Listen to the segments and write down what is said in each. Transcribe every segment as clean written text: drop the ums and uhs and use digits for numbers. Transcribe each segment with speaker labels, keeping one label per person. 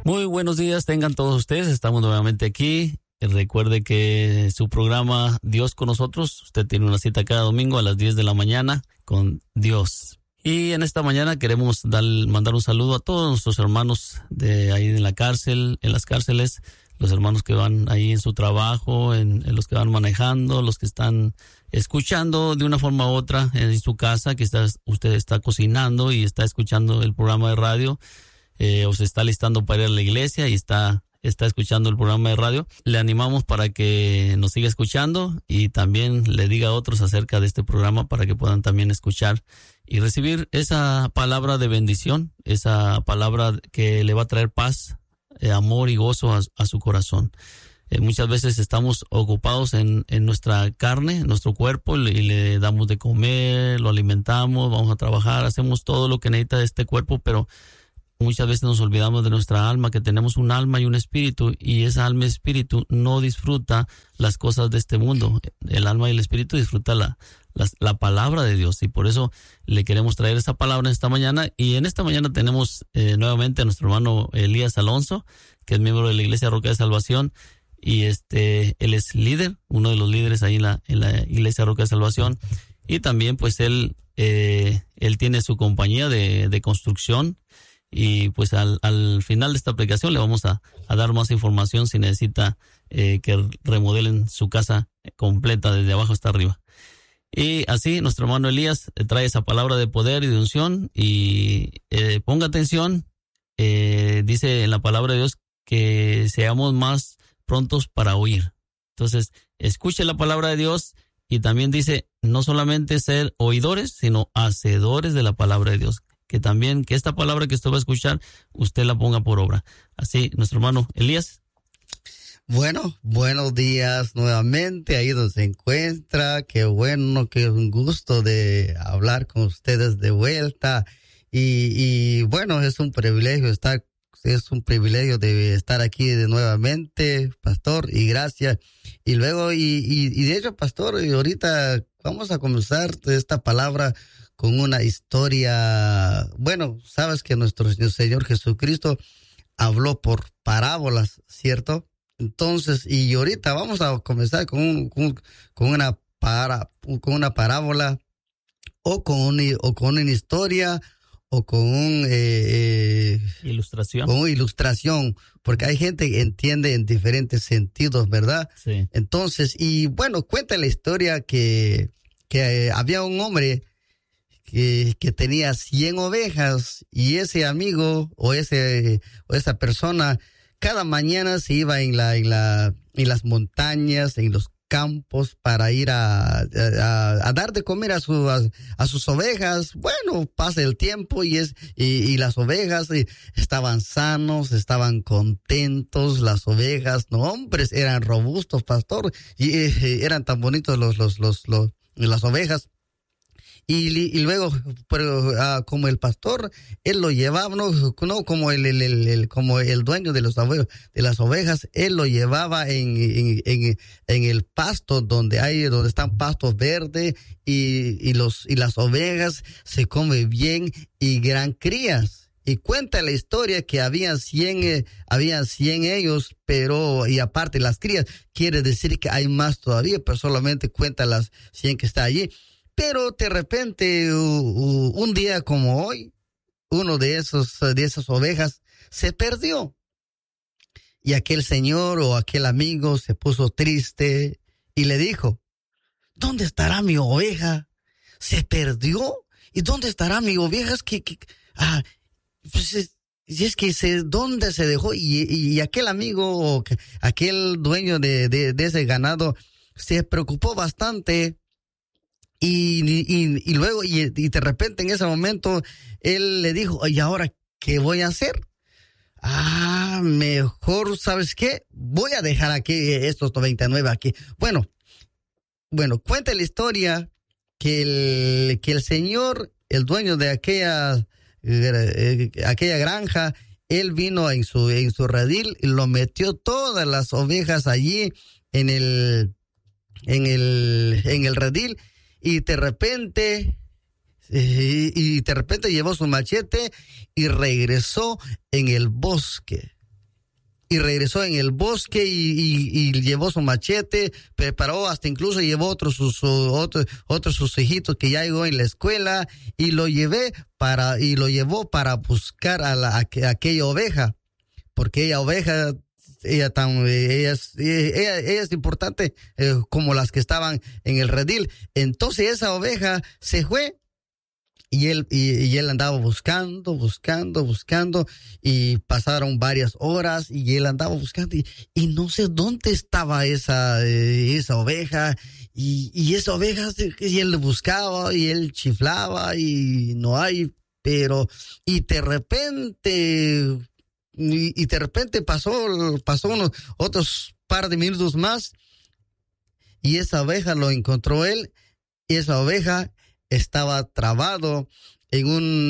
Speaker 1: Muy buenos días, tengan todos ustedes. Estamos nuevamente aquí. Recuerde que su programa Dios con nosotros, usted tiene una cita cada domingo a las 10 de la mañana con Dios. Y en esta mañana queremos mandar un saludo a todos nuestros hermanos de ahí en la cárcel, en las cárceles, los hermanos que van ahí en su trabajo, en los que van manejando, los que están escuchando de una forma u otra en su casa, que usted está cocinando y está escuchando el programa de radio. O se está listando para ir a la iglesia y está escuchando el programa de radio. Le animamos para que nos siga escuchando y también le diga a otros acerca de este programa para que puedan también escuchar y recibir esa palabra de bendición, esa palabra que le va a traer paz, amor y gozo a su corazón. Muchas veces estamos ocupados en nuestra carne, en nuestro cuerpo, y le damos de comer, lo alimentamos, vamos a trabajar, hacemos todo lo que necesita este cuerpo, pero muchas veces nos olvidamos de nuestra alma, que tenemos un alma y un espíritu, y esa alma y espíritu no disfruta las cosas de este mundo. El alma y el espíritu disfruta la palabra de Dios, y por eso le queremos traer esa palabra en esta mañana. Y en esta mañana tenemos nuevamente a nuestro hermano Elías Alonso, que es miembro de la Iglesia Roca de Salvación, y él es líder, uno de los líderes ahí en la Iglesia Roca de Salvación, y también pues él tiene su compañía de construcción. Y pues al final de esta aplicación le vamos a dar más información si necesita que remodelen su casa completa desde abajo hasta arriba. Y así nuestro hermano Elías trae esa palabra de poder y de unción, y ponga atención, dice en la palabra de Dios que seamos más prontos para oír. Entonces, escuche la palabra de Dios, y también dice no solamente ser oidores, sino hacedores de la palabra de Dios. Que también, que esta palabra que usted va a escuchar, usted la ponga por obra. Así, nuestro hermano Elías.
Speaker 2: Bueno, buenos días nuevamente, ahí donde se encuentra. Qué bueno, qué un gusto de hablar con ustedes de vuelta. Y bueno, es un privilegio de estar aquí de nuevamente, pastor, y gracias. Y luego, y de hecho, pastor, y ahorita vamos a comenzar esta palabra con una historia. Bueno, sabes que nuestro Señor Jesucristo habló por parábolas, ¿cierto? Entonces, y ahorita vamos a comenzar con una parábola, o con una historia, o con
Speaker 1: ilustración.
Speaker 2: Con ilustración, porque hay gente que entiende en diferentes sentidos, ¿verdad?
Speaker 1: Sí.
Speaker 2: Entonces, y bueno, cuenta la historia que había un hombre que tenía 100 ovejas, y ese amigo o esa persona cada mañana se iba en las montañas, en los campos, para ir a dar de comer a sus ovejas. Bueno, pasa el tiempo y las ovejas estaban sanos, estaban contentos. Las ovejas, no, hombres, eran robustos, pastor, y eran tan bonitos las ovejas. Y luego, pero como el pastor, él lo llevaba, no como el dueño de las ovejas, él lo llevaba en el pasto donde están pastos verdes, y las ovejas se comen bien y gran crías. Y cuenta la historia que habían 100 ellos, pero, y aparte las crías, quiere decir que hay más todavía, pero solamente cuenta las 100 que está allí. Pero de repente, un día como hoy, uno de esas ovejas se perdió. Y aquel señor o aquel amigo se puso triste y le dijo: ¿dónde estará mi oveja? ¿Se perdió? ¿Y dónde estará mi oveja? ¿Dónde se dejó? Y aquel amigo o aquel dueño de ese ganado se preocupó bastante. Y luego, y de repente en ese momento, él le dijo: ¿y ahora qué voy a hacer? Mejor, ¿sabes qué? Voy a dejar aquí estos 99 aquí. Bueno, cuenta la historia que el señor, el dueño de aquella granja, él vino en su redil y lo metió todas las ovejas allí en el redil. Y de repente llevó su machete y regresó en el bosque. y regresó en el bosque y llevó su machete, preparó, hasta incluso llevó otros sus hijitos que ya llegó en la escuela y lo llevó para buscar a aquella oveja, porque ella es importante como las que estaban en el redil. Entonces esa oveja se fue. Y él andaba buscando, y pasaron varias horas, y él andaba buscando, y no sé dónde estaba esa oveja, y esa oveja, y él buscaba, y él chiflaba, y no hay, y de repente pasó unos otros par de minutos más, y esa oveja lo encontró él, y esa oveja estaba trabado en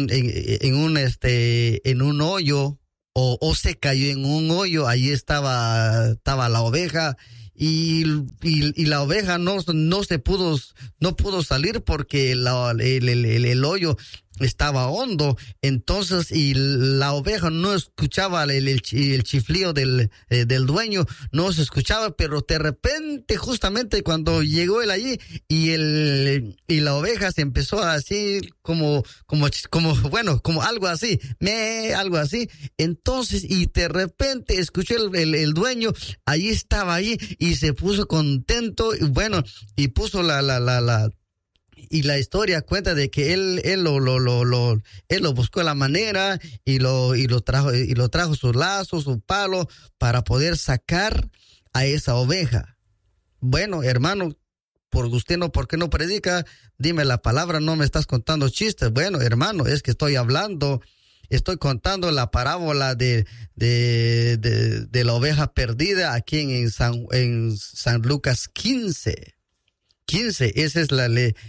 Speaker 2: un hoyo, o se cayó en un hoyo. Ahí estaba la oveja, y la oveja no pudo salir porque el hoyo estaba hondo. Entonces, y la oveja no escuchaba el chiflío del dueño, no se escuchaba, pero de repente, justamente cuando llegó él allí, y la oveja se empezó a decir como algo así, algo así. Entonces, y de repente escuchó el dueño, allí estaba allí, y se puso contento, y puso y la historia cuenta de que él lo buscó la manera, y lo trajo su lazo, su palo, para poder sacar a esa oveja. Bueno, hermano, ¿por qué no predica? Dime la palabra, no me estás contando chistes. Bueno, hermano, es que estoy contando la parábola de la oveja perdida aquí en San Lucas 15. Esa es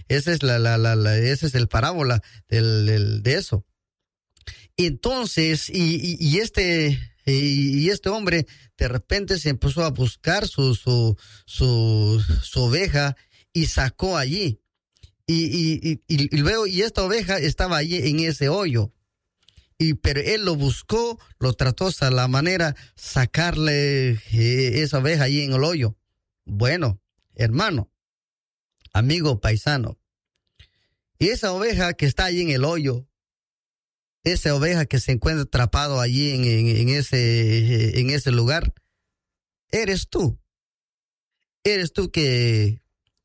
Speaker 2: el parábola de eso. Entonces, y este hombre de repente se empezó a buscar su oveja, y sacó allí. Y luego, y esta oveja estaba allí en ese hoyo. Pero él lo buscó, lo trató a la manera sacarle esa oveja allí en el hoyo. Bueno, hermano, amigo paisano, y esa oveja que está allí en el hoyo, esa oveja que se encuentra atrapado allí en ese lugar, eres tú. Eres tú que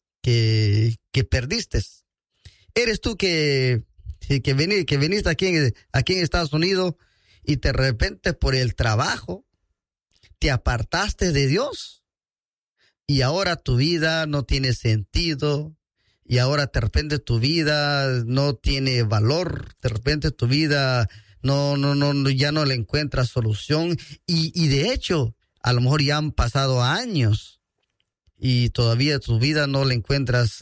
Speaker 2: perdiste. Eres tú que viniste aquí en Estados Unidos, y de repente por el trabajo te apartaste de Dios. Y ahora tu vida no tiene sentido, y ahora de repente tu vida no tiene valor, de repente tu vida ya no le encuentras solución, y de hecho, a lo mejor ya han pasado años, y todavía tu vida no encuentras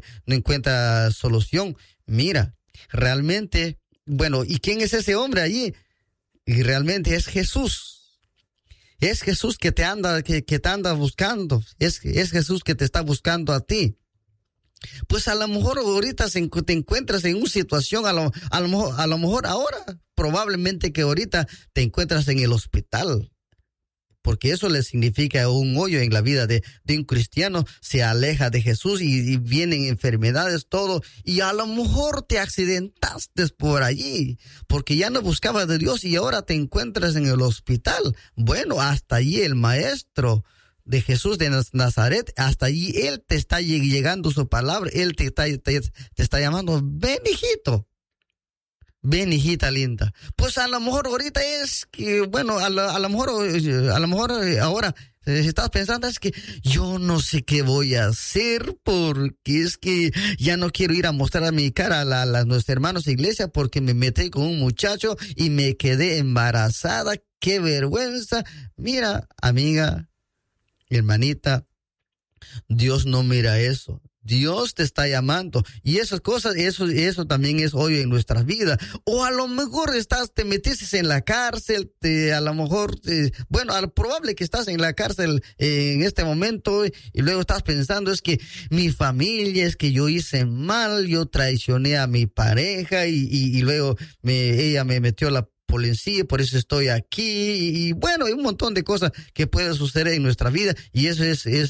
Speaker 2: solución. Mira, realmente, ¿y quién es ese hombre allí? Y realmente es Jesús. Es Jesús que te anda buscando. Es Jesús que te está buscando a ti. Pues a lo mejor ahorita te encuentras en una situación, a lo mejor ahora, probablemente que ahorita te encuentras en el hospital. Porque eso le significa un hoyo en la vida de un cristiano. Se aleja de Jesús y vienen enfermedades, todo. Y a lo mejor te accidentaste por allí, porque ya no buscabas de Dios y ahora te encuentras en el hospital. Bueno, hasta allí el maestro de Jesús de Nazaret, hasta allí él te está llegando su palabra. Él te está llamando, ven, hijito. Ven, hijita linda. Pues a lo mejor ahorita es que, a lo mejor ahora estás pensando, es que yo no sé qué voy a hacer, porque es que ya no quiero ir a mostrar mi cara a nuestros hermanos de iglesia, porque me metí con un muchacho y me quedé embarazada. ¡Qué vergüenza! Mira, amiga, hermanita, Dios no mira eso. Dios te está llamando, y esas cosas, eso también es hoy en nuestras vidas. O a lo mejor te metiste en la cárcel, a lo mejor, probable que estás en la cárcel en este momento, y luego estás pensando, es que mi familia, es que yo hice mal, yo traicioné a mi pareja, y luego ella me metió policía, por eso estoy aquí, y bueno, hay un montón de cosas que pueden suceder en nuestra vida, y eso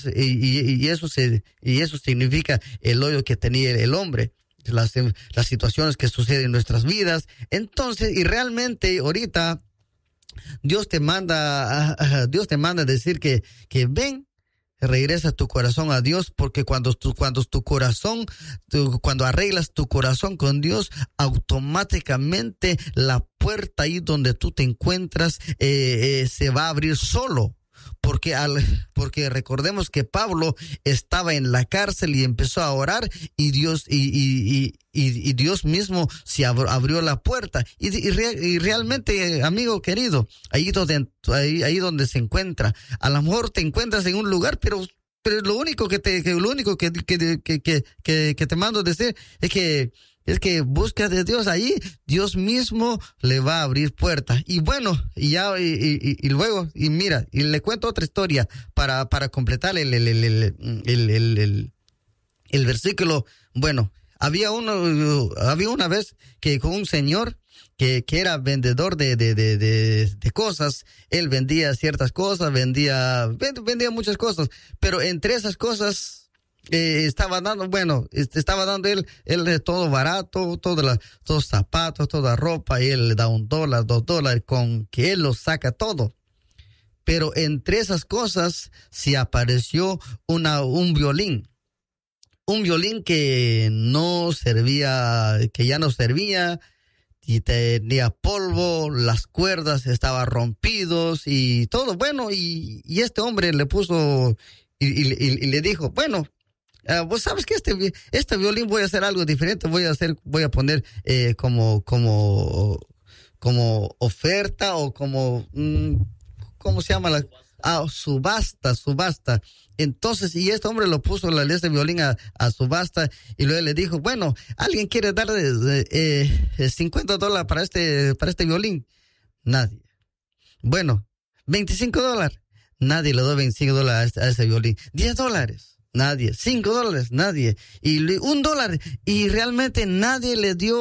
Speaker 2: eso significa el hoyo que tenía el hombre. Las situaciones que suceden en nuestras vidas. Entonces, y realmente ahorita Dios te manda a decir que ven, regresa tu corazón a Dios, porque cuando arreglas tu corazón con Dios, automáticamente la puerta ahí donde tú te encuentras se va a abrir solo. Porque recordemos que Pablo estaba en la cárcel y empezó a orar, y Dios Dios mismo se abrió la puerta, y realmente, amigo querido, ahí donde se encuentra, a lo mejor te encuentras en un lugar, pero lo único que te mando a decir es que busca de Dios ahí, Dios mismo le va a abrir puertas. Y bueno, y luego, y mira, y le cuento otra historia para completar el versículo. Bueno, había una vez que con un señor que era vendedor de cosas. Él vendía ciertas cosas, vendía muchas cosas, pero entre esas cosas estaba dando él de todo barato, todos zapatos, toda ropa, y él le da $1, $2, con que él lo saca todo. Pero entre esas cosas se apareció un violín que ya no servía, y tenía polvo, las cuerdas estaban rompidos y todo. Bueno, y este hombre le puso y le dijo, bueno, vos sabes que este violín voy a hacer algo diferente, voy a poner como oferta, o como ¿cómo se llama? Subasta. Entonces, y este hombre lo puso este violín a subasta, y luego le dijo, bueno, ¿alguien quiere darle $50 para este violín? Nadie. Bueno, $25. Nadie le dio $25 a ese violín. $10. Nadie. $5, nadie. Y $1, y realmente nadie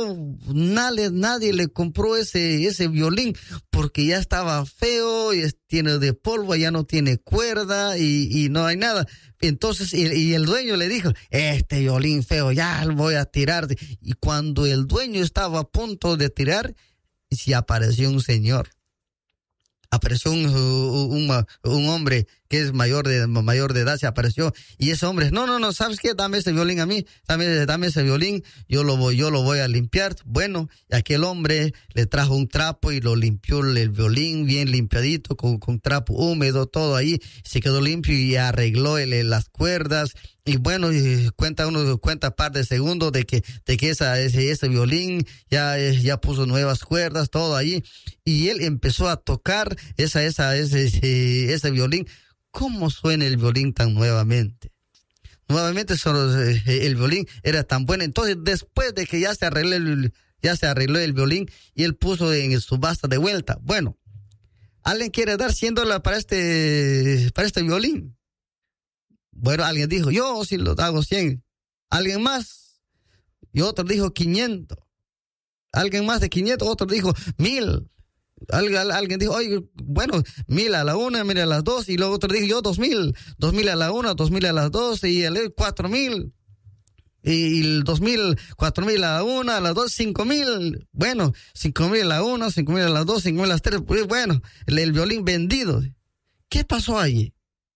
Speaker 2: le compró ese violín, porque ya estaba feo, y tiene de polvo, ya no tiene cuerda, y no hay nada. Entonces, y el dueño le dijo, este violín feo, ya lo voy a tirar. Y cuando el dueño estaba a punto de tirar, se apareció un señor. Apareció un hombre que es mayor de edad, se apareció, y ese hombre, no, ¿sabes qué? Dame ese violín a mí, dame ese violín, yo lo voy a limpiar. Bueno, y aquel hombre le trajo un trapo y lo limpió el violín bien limpiadito, con trapo húmedo, todo ahí, se quedó limpio, y arregló las cuerdas. Y bueno, cuenta par de segundos de que ese violín ya puso nuevas cuerdas, todo ahí, y él empezó a tocar ese violín. ¿Cómo suena el violín tan nuevamente? Nuevamente el violín era tan bueno. Entonces, después de que ya se arregló el violín, y él puso en subasta de vuelta. Bueno, ¿alguien quiere dar $100 para este violín? Bueno, alguien dijo, yo sí lo hago 100. ¿Alguien más? Y otro dijo 500. Alguien más de 500, otro dijo 1000. Alguien dijo, oye, bueno, 1000 a la una, 1000 a las dos, y luego otro dijo, yo 2000 a la una, 2000 a las dos, y el 4000. Y el 2000, 4000 a la una, a las dos, 5000. Bueno, 5000 a la una, 5000 a las dos, 5000 a las tres. Bueno, el violín vendido. ¿Qué pasó allí?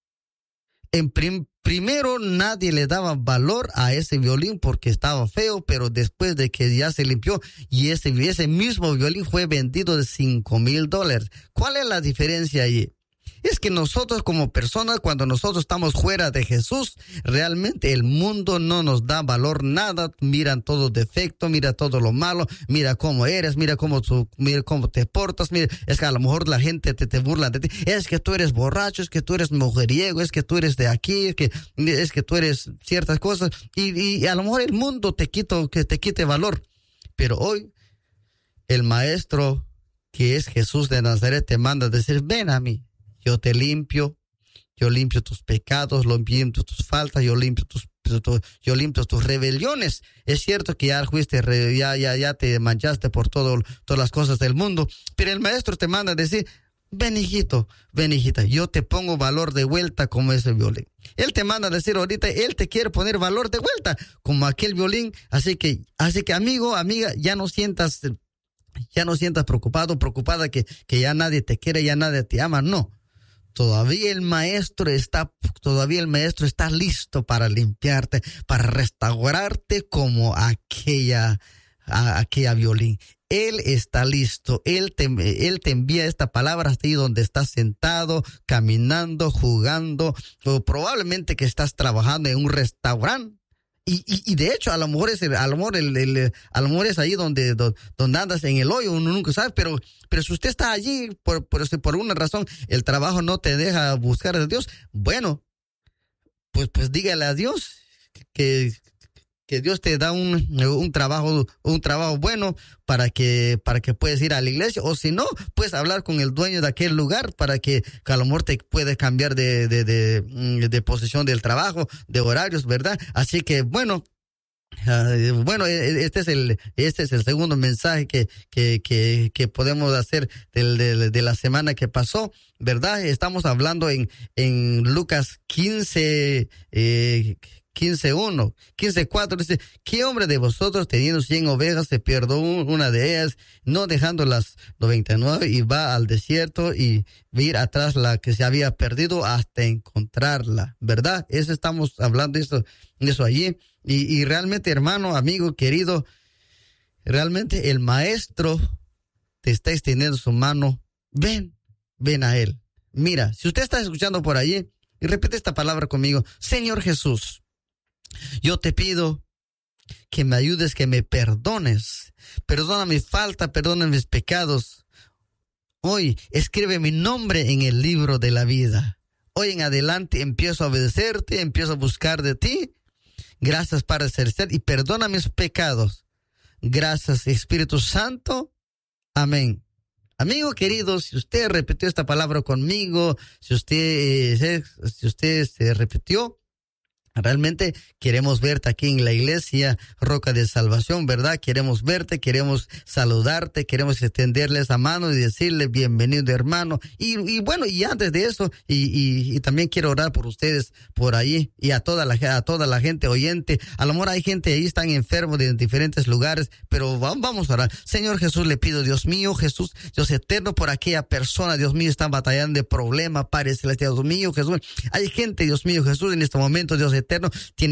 Speaker 2: Primero nadie le daba valor a ese violín porque estaba feo, pero después de que ya se limpió, y ese mismo violín fue vendido de $5,000. ¿Cuál es la diferencia allí? Es que nosotros como personas, cuando nosotros estamos fuera de Jesús, realmente el mundo no nos da valor nada. Miran todo defecto, mira todo lo malo, mira cómo eres, mira cómo te portas, mira, es que a lo mejor la gente te burla de ti, es que tú eres borracho, es que tú eres mujeriego, es que tú eres de aquí, es que tú eres ciertas cosas, y a lo mejor el mundo te quite valor. Pero hoy el maestro, que es Jesús de Nazaret, te manda a decir, ven a mí. Yo te limpio, yo limpio tus pecados, yo limpio tus faltas, yo limpio tus rebeliones. Es cierto que ya fuiste, ya te manchaste por todas las cosas del mundo, pero el maestro te manda a decir, ven hijito, ven hijita, yo te pongo valor de vuelta como ese violín. Él te manda a decir ahorita, él te quiere poner valor de vuelta como aquel violín. Así que amigo, amiga, ya no sientas preocupada que ya nadie te quiere, ya nadie te ama. No. Todavía el maestro está listo para limpiarte, para restaurarte como aquella violín. Él está listo. Él te envía esta palabra hasta ahí donde estás sentado, caminando, jugando, o probablemente que estás trabajando en un restaurante. Y de hecho, a lo mejor es ahí donde andas en el hoyo, uno nunca sabe, pero si usted está allí, por una razón, el trabajo no te deja buscar a Dios, bueno, pues dígale a Dios que Dios te da un trabajo bueno para que puedas ir a la iglesia, o si no, puedes hablar con el dueño de aquel lugar para que a lo mejor te puedes cambiar de posición del trabajo, de horarios, ¿verdad? Así que bueno, este es el segundo mensaje que podemos hacer de la semana que pasó, ¿verdad? Estamos hablando en Lucas 15:4 dice, ¿qué hombre de vosotros teniendo 100 ovejas se pierde una de ellas, no dejando las 99 y va al desierto y ir atrás la que se había perdido hasta encontrarla? ¿Verdad? Eso estamos hablando de eso allí. Y realmente, hermano, amigo, querido, realmente el maestro te está extendiendo su mano. Ven a él. Mira, si usted está escuchando por allí, y repite esta palabra conmigo, Señor Jesús, yo te pido que me ayudes, que me perdones. Perdona mi falta, perdona mis pecados. Hoy escribe mi nombre en el libro de la vida. Hoy en adelante empiezo a obedecerte, empiezo a buscar de ti. Gracias, Padre Celestial, y perdona mis pecados. Gracias, Espíritu Santo. Amén. Amigo querido, si usted repitió esta palabra conmigo, si usted se repitió, realmente queremos verte aquí en la iglesia Roca de Salvación, ¿verdad? Queremos verte, queremos saludarte, queremos extenderle esa mano y decirle bienvenido, hermano. Y bueno, y antes de eso, y también quiero orar por ustedes por ahí y a toda la gente oyente. A lo mejor hay gente ahí, están enfermos de diferentes lugares, pero vamos a orar. Señor Jesús, le pido, Dios mío, Jesús, Dios eterno, por aquella persona, Dios mío, están batallando de problemas, Padre Celestial, Dios mío, Jesús. Hay gente, Dios mío, Jesús, en este momento, Dios eterno,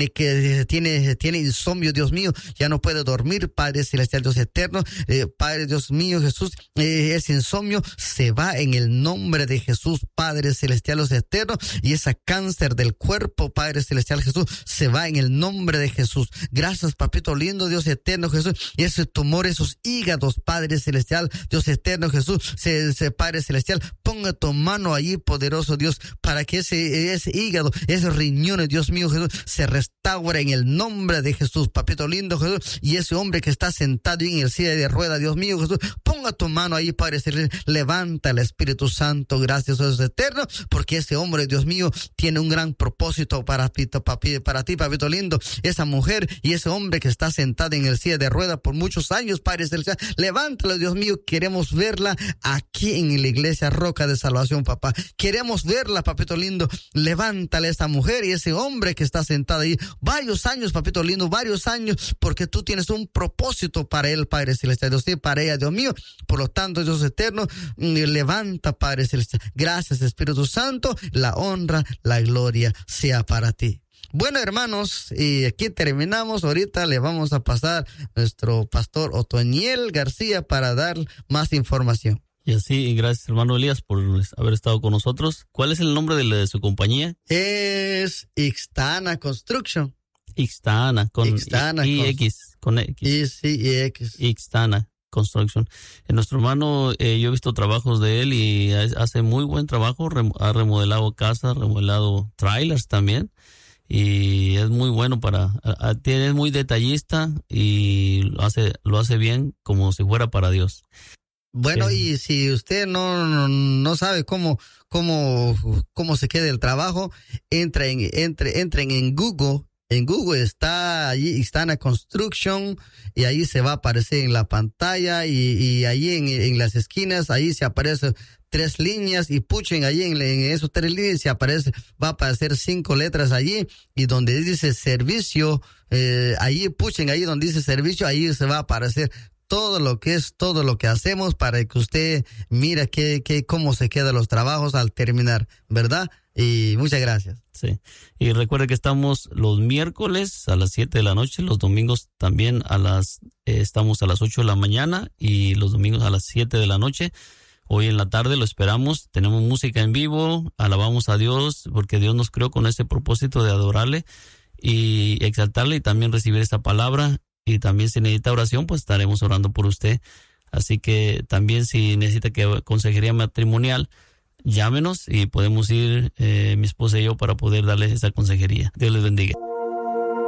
Speaker 2: tiene insomnio, Dios mío, ya no puede dormir, Padre Celestial, Dios eterno, Padre Dios mío, Jesús, ese insomnio se va en el nombre de Jesús, Padre Celestial, Dios eterno, y ese cáncer del cuerpo, Padre Celestial, Jesús, se va en el nombre de Jesús. Gracias, papito lindo, Dios eterno, Jesús, y ese tumor, esos hígados, Padre Celestial, Dios eterno, Jesús, Padre Celestial, ponga tu mano allí, poderoso Dios, para que ese hígado, esos riñones, Dios mío, Jesús, se restaura en el nombre de Jesús, papito lindo, Jesús, y ese hombre que está sentado en el silla de rueda, Dios mío, Jesús, ponga tu mano ahí, Padre Celestial, levanta el Espíritu Santo, gracias, Dios eterno, porque ese hombre, Dios mío, tiene un gran propósito para ti, papito lindo, esa mujer y ese hombre que está sentado en el silla de rueda por muchos años, Padre Celestial, levántalo, Dios mío, queremos verla aquí en la iglesia Roca de Salvación, papá, queremos verla, papito lindo, levántale a esa mujer y ese hombre que está sentado ahí varios años, papito lindo, varios años, porque tú tienes un propósito para él, Padre Celestial, Dios, y para ella, Dios mío, por lo tanto, Dios eterno, levanta, Padre Celestial, gracias, Espíritu Santo, la honra, la gloria sea para ti. Bueno, hermanos, y aquí terminamos. Ahorita le vamos a pasar a nuestro pastor Otoniel García para dar más información.
Speaker 1: Y así, gracias, hermano Elías, por haber estado con nosotros. ¿Cuál es el nombre de su compañía?
Speaker 2: Es Ixtana Construction.
Speaker 1: Ixtana, con X. Ixtana Construction. Nuestro hermano, yo he visto trabajos de él y hace muy buen trabajo. Ha remodelado casas, remodelado trailers también. Y es muy bueno es muy detallista y lo hace bien como si fuera para Dios.
Speaker 2: Bueno, y si usted no sabe cómo se queda el trabajo, entren en Google. En Google está en la construction, y ahí se va a aparecer en la pantalla, y ahí en las esquinas, ahí se aparecen 3 líneas, y puchen ahí en esos 3 líneas va a aparecer 5 letras allí, y donde dice servicio, ahí puchen ahí donde dice servicio, ahí se va a aparecer todo lo que hacemos, para que usted mire cómo se quedan los trabajos al terminar, ¿verdad? Y muchas gracias.
Speaker 1: Sí. Y recuerde que estamos los miércoles a las 7 de la noche, los domingos también estamos a las 8 de la mañana, y los domingos a las 7 de la noche. Hoy en la tarde lo esperamos, tenemos música en vivo, alabamos a Dios, porque Dios nos creó con ese propósito de adorarle y exaltarle, y también recibir esta palabra. Y también si necesita oración, pues estaremos orando por usted. Así que también si necesita consejería matrimonial, llámenos y podemos ir mi esposa y yo para poder darles esa consejería. Dios les bendiga.